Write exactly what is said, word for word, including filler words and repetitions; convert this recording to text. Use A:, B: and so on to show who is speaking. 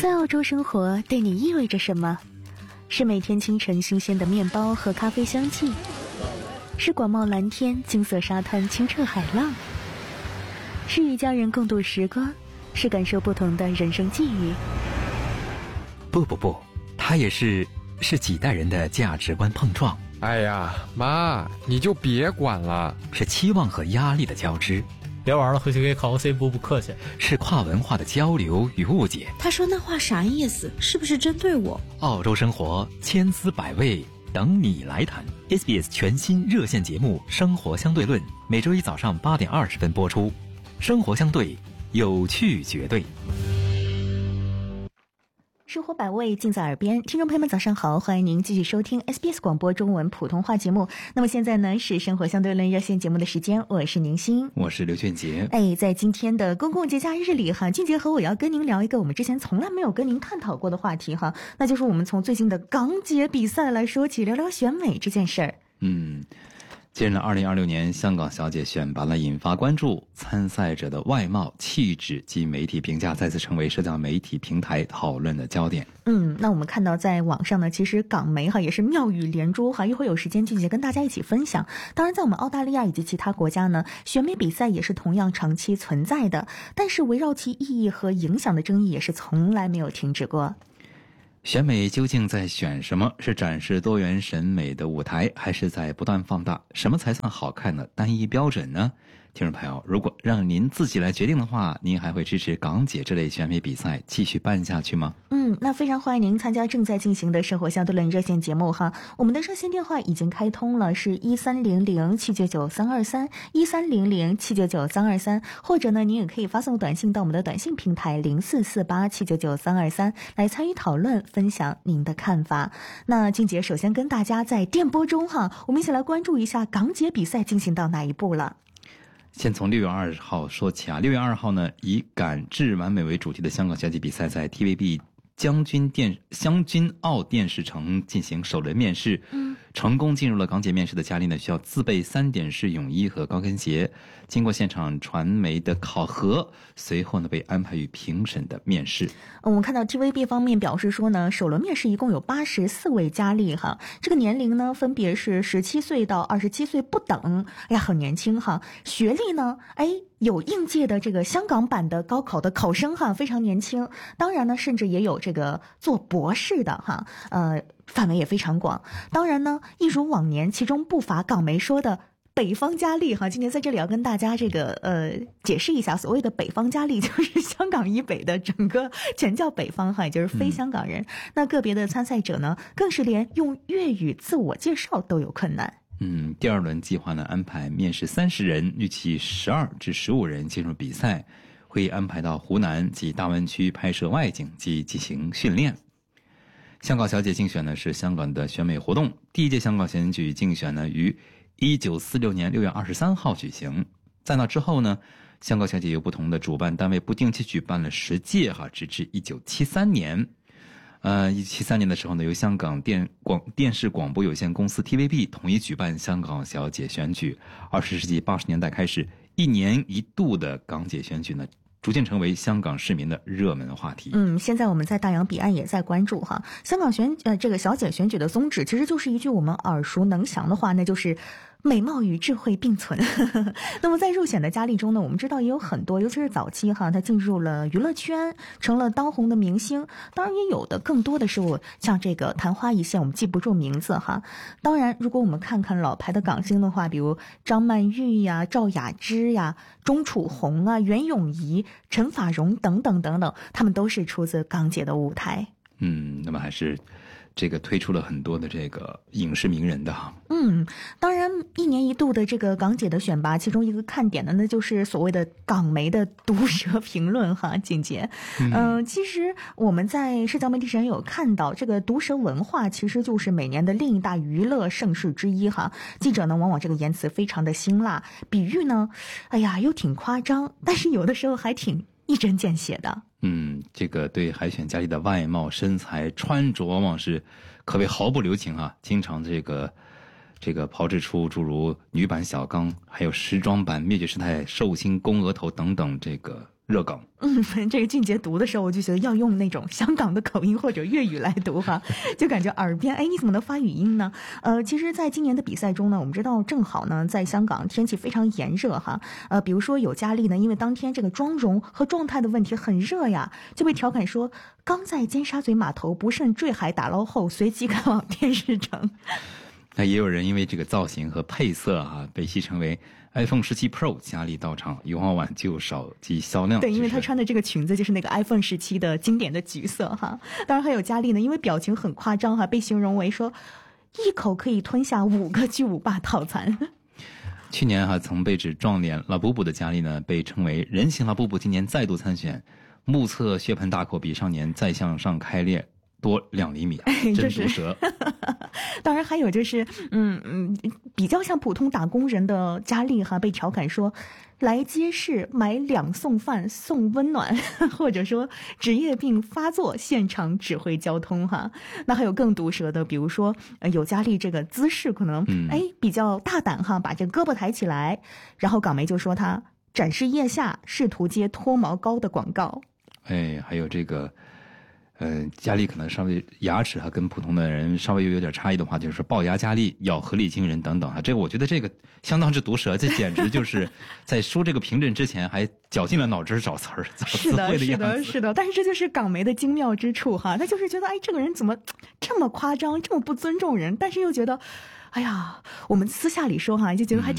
A: 在澳洲生活对你意味着什么？是每天清晨新鲜的面包和咖啡香气，是广袤蓝天、金色沙滩、清澈海浪，是与家人共度时光，是感受不同的人生际遇。
B: 不不不，它也是是几代人的价值观碰撞。
C: 哎呀，妈，你就别管了。
B: 是期望和压力的交织。
D: 别玩了，回去给考个 C 补补课去。
B: 是跨文化的交流与误解。
E: 他说那话啥意思？是不是针对我？
B: 澳洲生活千滋百味，等你来谈。S B S 全新热线节目《生活相对论》，每周一早上八点二十分播出。生活相对，有趣绝对。
A: 生活百味尽在耳边，听众朋友们早上好，欢迎您继续收听 S B S 广播中文普通话节目。那么现在呢是生活相对论热线节目的时间，我是宁心，
B: 我是刘俊杰。
A: 哎，在今天的公共节假日里哈，俊杰和我要跟您聊一个我们之前从来没有跟您探讨过的话题哈，那就是我们从最近的港姐比赛来说起，聊聊选美这件事儿。
B: 嗯。接着二零二六年香港小姐选拔了引发关注，参赛者的外貌、气质及媒体评价再次成为社交媒体平台讨论的焦点。
A: 嗯，那我们看到在网上呢，其实港媒哈也是妙语连珠哈，一会儿有时间俊杰跟大家一起分享。当然在我们澳大利亚以及其他国家呢，选美比赛也是同样长期存在的，但是围绕其意义和影响的争议也是从来没有停止过。
B: 选美究竟在选什么？是展示多元审美的舞台，还是在不断放大什么才算好看的单一标准呢？听众朋友，如果让您自己来决定的话，您还会支持港姐这类选美比赛继续办下去吗？
A: 嗯，那非常欢迎您参加正在进行的生活相对论热线节目哈。我们的热线电话已经开通了，是一三零零七九九三二三一三零零七九九三二三，或者呢，您也可以发送短信到我们的短信平台零四四八七九九三二三来参与讨论，分享您的看法。那俊杰首先跟大家在电波中哈，我们一起来关注一下港姐比赛进行到哪一步了。
B: 先从六月二号说起啊，六月二号呢，以赶制完美为主题的香港小姐比赛在 T V B 将军电将军澳电视城进行首轮面试。嗯，成功进入了港姐面试的佳丽呢，需要自备三点式泳衣和高跟鞋。经过现场传媒的考核，随后呢被安排与评审的面试。
A: 我们看到 T V B 方面表示说呢，首轮面试一共有八十四位佳丽哈，这个年龄呢分别是十七岁到二十七岁不等，哎呀很年轻哈。学历呢，哎有应届的这个香港版的高考的考生哈，非常年轻。当然呢，甚至也有这个做博士的哈，呃，范围也非常广。当然呢，一如往年，其中不乏港媒说的北方佳丽哈。今天在这里要跟大家这个呃解释一下，所谓的北方佳丽就是香港以北的整个全叫北方哈，也就是非香港人。嗯、那个别的参赛者呢，更是连用粤语自我介绍都有困难。
B: 嗯，第二轮计划呢安排面试三十人，预期十二至十五人进入比赛，会安排到湖南及大湾区拍摄外景及进行训练。香港小姐竞选呢是香港的选美活动，第一届香港选举竞选呢于一九四六年六月二十三号举行。在那之后呢，香港小姐由不同的主办单位不定期举办了十届哈，直至一九七三年。呃，一九七三年的时候呢，由香港电广电视广播有限公司 T V B 统一举办香港小姐选举。二十世纪八十年代开始，一年一度的港姐选举呢，逐渐成为香港市民的热门话题。
A: 嗯，现在我们在大洋彼岸也在关注哈，香港选呃这个小姐选举的宗旨，其实就是一句我们耳熟能详的话，那就是美貌与智慧并存。那么在入选的佳丽中呢，我们知道也有很多，尤其是早期哈，她进入了娱乐圈，成了当红的明星。当然也有的更多的是我像这个昙花一现，我们记不住名字哈。当然，如果我们看看老牌的港星的话，比如张曼玉呀、赵雅芝呀、钟楚红啊、袁咏仪、陈法蓉等等等等，他们都是出自港姐的舞台。
B: 嗯，那么还是这个推出了很多的这个影视名人的哈。
A: 嗯，当然一年一度的这个港姐的选拔，其中一个看点的那就是所谓的港媒的毒舌评论哈，静姐。嗯、呃，其实我们在社交媒体上有看到，这个毒舌文化其实就是每年的另一大娱乐盛事之一哈。记者呢，往往这个言辞非常的辛辣，比喻呢，哎呀又挺夸张，但是有的时候还挺一针见血的。
B: 嗯，这个对海选佳丽的外貌、身材、穿着往往是可谓毫不留情啊，经常这个这个炮制出诸如女版小刚，还有时装版灭绝师太寿星公额头等等这个热梗。
A: 嗯，这个俊杰读的时候，我就觉得要用那种香港的口音或者粤语来读哈，就感觉耳边，哎，你怎么能发语音呢？呃，其实，在今年的比赛中呢，我们知道正好呢，在香港天气非常炎热哈，呃，比如说有佳丽呢，因为当天这个妆容和状态的问题很热呀，就被调侃说，刚在尖沙咀码头不慎坠海打捞后，随即赶往电视城。
B: 那也有人因为这个造型和配色啊，被戏称为 iPhone 十七 Pro 佳丽到场，油画挽救手机销量。
A: 对，因为她穿的这个裙子就是那个 iPhone 十七的经典的橘色哈。当然还有佳丽呢，因为表情很夸张哈，被形容为说一口可以吞下五个巨无霸套餐。
B: 去年哈、啊、曾被指撞脸拉布布的佳丽呢，被称为人形拉布布，今年再度参选，目测血盆大口，比上年再向上开裂多两厘米，真毒舌。
A: 当然还有就是，嗯嗯，比较像普通打工人的佳丽哈，被调侃说来街市买两送饭送温暖，或者说职业病发作现场指挥交通哈。那还有更毒舌的，比如说、呃、有佳丽这个姿势可能、嗯、哎比较大胆哈，把这胳膊抬起来，然后港媒就说她展示腋下，试图接脱毛膏的广告。
B: 哎，还有这个。呃，佳丽可能稍微牙齿哈、啊、跟普通的人稍微有点差异的话，就是说龅牙佳丽、咬合力惊人等等哈。这个我觉得这个相当之毒舌，这简直就是在说这个评论之前还绞尽了脑汁找词儿、找词汇的样子。
A: 是的，是的，是的。但是这就是港媒的精妙之处哈，他就是觉得哎，这个人怎么这么夸张，这么不尊重人，但是又觉得，哎呀，我们私下里说哈，就觉得还。